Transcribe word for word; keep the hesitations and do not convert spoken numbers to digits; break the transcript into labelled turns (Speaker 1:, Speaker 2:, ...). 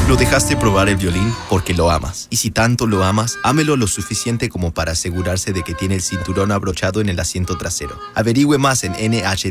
Speaker 1: Lo dejaste probar el violín porque lo amas. Y si tanto lo amas, ámelo lo suficiente como para asegurarse de que tiene el cinturón abrochado en el asiento trasero. Averigüe más en N H